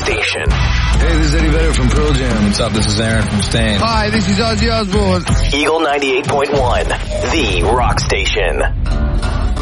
station. Hey, this is Eddie Vedder from Pearl Jam. What's up? This is Aaron from Stain. Hi, this is Ozzy Osbourne. Eagle 98.1, the rock station.